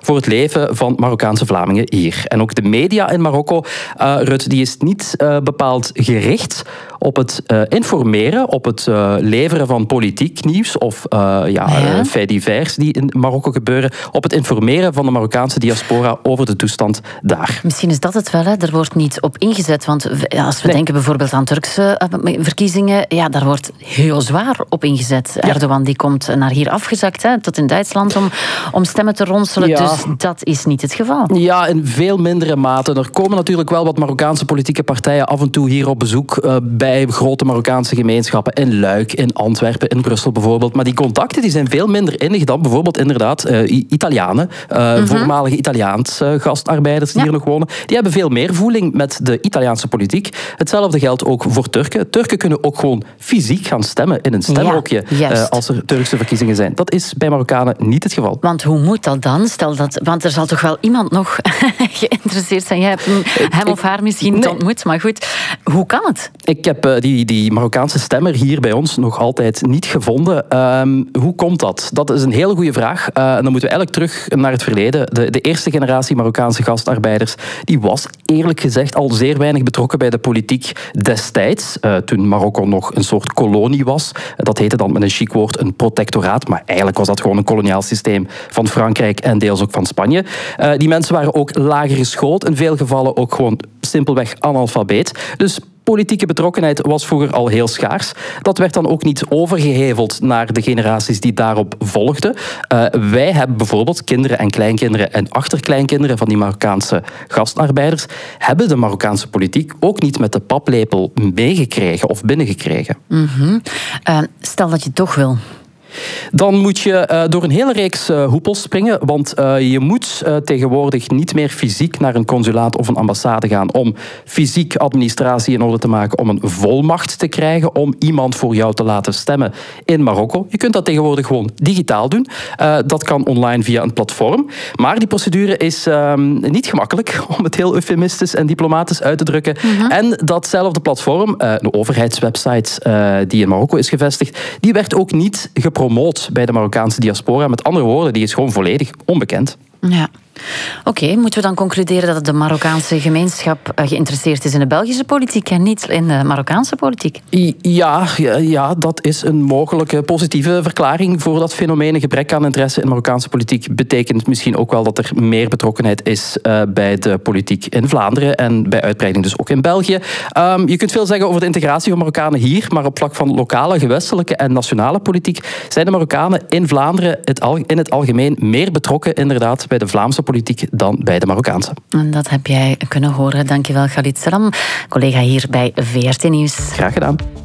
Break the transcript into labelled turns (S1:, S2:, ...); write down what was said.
S1: voor het leven van Marokkaanse Vlamingen hier. En ook de media in Marokko, Rut, die is niet bepaald gericht op het informeren, op het leveren van politiek nieuws of faits divers die in Marokko gebeuren, op het informeren van de Marokkaanse diaspora over de toestand daar.
S2: Misschien is dat het wel, hè? Er wordt niet op ingezet, want als we denken bijvoorbeeld aan Turkse verkiezingen, daar wordt heel zwaar op ingezet. Erdogan die komt naar hier afgezakt, tot in Duitsland, om stemmen te ronselen, dus dat is niet het geval. Ja,
S1: in veel mindere mate. Er komen natuurlijk wel wat Marokkaanse politieke partijen af en toe hier op bezoek bij grote Marokkaanse gemeenschappen in Luik, in Antwerpen, in Brussel bijvoorbeeld. Maar die contacten die zijn veel minder innig dan bijvoorbeeld inderdaad Italianen, voormalige Italiaanse gastarbeiders die hier nog wonen. Die hebben veel meer voeling met de Italiaanse politiek. Hetzelfde geldt ook voor Turken. Turken kunnen ook gewoon fysiek gaan stemmen in een stemhokje als er Turkse verkiezingen zijn. Dat is bij Marokkanen niet het geval.
S2: Want hoe moet dat dan? Want er zal toch wel iemand nog geïnteresseerd zijn. Jij hebt hem of haar misschien niet ontmoet, maar goed. Hoe kan het?
S1: Ik heb die Marokkaanse stemmer hier bij ons nog altijd niet gevonden. Hoe komt dat? Dat is een hele goede vraag. En dan moeten we eigenlijk terug naar het verleden. De eerste generatie Marokkaanse gastarbeiders die was eerlijk gezegd al zeer weinig betrokken bij de politiek destijds, toen Marokko nog een soort kolonie was. Dat heette dan met een chic woord een protectoraat, maar eigenlijk was dat gewoon een koloniaal systeem van Frankrijk en deels ook van Spanje. Die mensen waren ook lager geschoold, in veel gevallen ook gewoon simpelweg analfabeet. Dus politieke betrokkenheid was vroeger al heel schaars. Dat werd dan ook niet overgeheveld naar de generaties die daarop volgden. Wij hebben bijvoorbeeld kinderen en kleinkinderen en achterkleinkinderen van die Marokkaanse gastarbeiders, hebben de Marokkaanse politiek ook niet met de paplepel meegekregen of binnengekregen.
S2: Stel dat je het toch wil.
S1: Dan moet je door een hele reeks hoepels springen, want je moet tegenwoordig niet meer fysiek naar een consulaat of een ambassade gaan om fysiek administratie in orde te maken, om een volmacht te krijgen, om iemand voor jou te laten stemmen in Marokko. Je kunt dat tegenwoordig gewoon digitaal doen. Dat kan online via een platform. Maar die procedure is niet gemakkelijk, om het heel eufemistisch en diplomatisch uit te drukken. En datzelfde platform, een overheidswebsite die in Marokko is gevestigd, die werd ook niet gepromoot bij de Marokkaanse diaspora. Met andere woorden, die is gewoon volledig onbekend.
S2: Ja. Oké, moeten we dan concluderen dat de Marokkaanse gemeenschap geïnteresseerd is in de Belgische politiek en niet in de Marokkaanse politiek?
S1: Ja, dat is een mogelijke positieve verklaring voor dat fenomeen. Een gebrek aan interesse in Marokkaanse politiek betekent misschien ook wel dat er meer betrokkenheid is bij de politiek in Vlaanderen en bij uitbreiding dus ook in België. Je kunt veel zeggen over de integratie van Marokkanen hier, maar op vlak van lokale, gewestelijke en nationale politiek zijn de Marokkanen in Vlaanderen in het algemeen meer betrokken inderdaad bij de Vlaamse politiek dan bij de Marokkaanse.
S2: En dat heb jij kunnen horen. Dankjewel, Khalid Salam, collega hier bij VRT Nieuws.
S1: Graag gedaan.